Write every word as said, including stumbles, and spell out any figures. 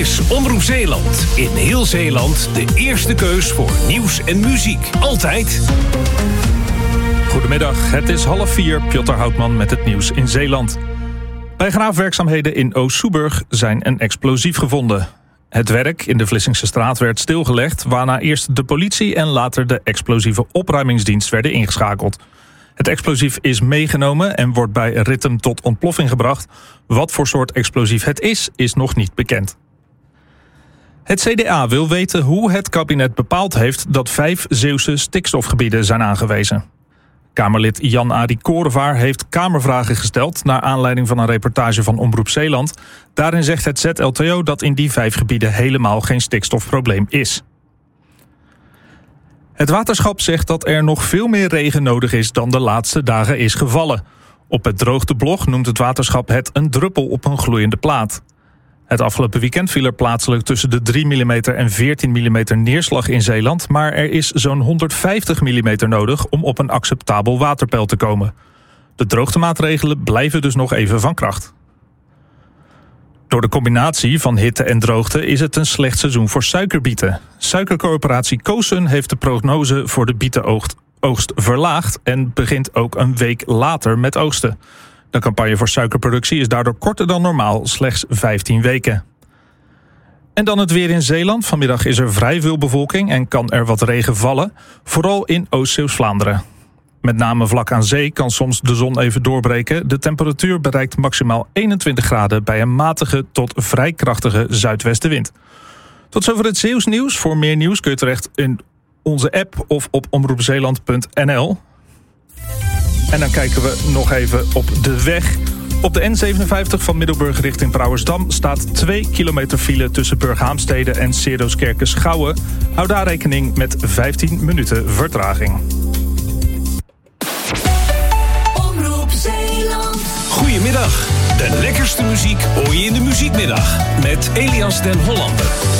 is Omroep Zeeland. In heel Zeeland de eerste keus voor nieuws en muziek. Altijd. Goedemiddag, het is half vier. Piotr Houtman met het nieuws in Zeeland. Bij graafwerkzaamheden in Oost-Soeburg zijn een explosief gevonden. Het werk in de Vlissingse straat werd stilgelegd, waarna eerst de politie en later de explosieve opruimingsdienst werden ingeschakeld. Het explosief is meegenomen en wordt bij ritten tot ontploffing gebracht. Wat voor soort explosief het is, is nog niet bekend. Het C D A wil weten hoe het kabinet bepaald heeft dat vijf Zeeuwse stikstofgebieden zijn aangewezen. Kamerlid Jan-Arie Korevaar heeft kamervragen gesteld naar aanleiding van een reportage van Omroep Zeeland. Daarin zegt het Z L T O dat in die vijf gebieden helemaal geen stikstofprobleem is. Het waterschap zegt dat er nog veel meer regen nodig is dan de laatste dagen is gevallen. Op het droogteblog noemt het waterschap het een druppel op een gloeiende plaat. Het afgelopen weekend viel er plaatselijk tussen de drie millimeter en veertien millimeter neerslag in Zeeland, maar er is zo'n honderdvijftig millimeter nodig om op een acceptabel waterpeil te komen. De droogtemaatregelen blijven dus nog even van kracht. Door de combinatie van hitte en droogte is het een slecht seizoen voor suikerbieten. Suikercoöperatie Koosun heeft de prognose voor de bietenoogst verlaagd en begint ook een week later met oogsten. De campagne voor suikerproductie is daardoor korter dan normaal, slechts vijftien weken. En dan het weer in Zeeland. Vanmiddag is er vrij veel bewolking en kan er wat regen vallen, vooral in Oost-Zeeuws-Vlaanderen. Met name vlak aan zee kan soms de zon even doorbreken. De temperatuur bereikt maximaal eenentwintig graden bij een matige tot vrij krachtige zuidwestenwind. Tot zover het Zeeuws nieuws. Voor meer nieuws kun je terecht in onze app of op omroepzeeland punt n l. En dan kijken we nog even op de weg. Op de N zevenenvijftig van Middelburg richting Brouwersdam staat twee kilometer file tussen Burghaamstede en Seerdoskerke-Schouwen. Hou daar rekening met vijftien minuten vertraging. Omroep Zeeland. Goedemiddag. De lekkerste muziek hoor je in de muziekmiddag met Elias den Hollander.